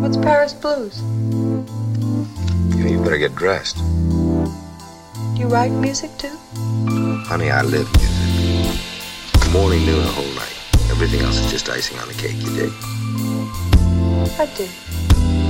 What's Paris Blues? You better get dressed. You write music too? Honey, I live music. Morning, noon, the whole night. Everything else is just icing on the cake, you dig? I do.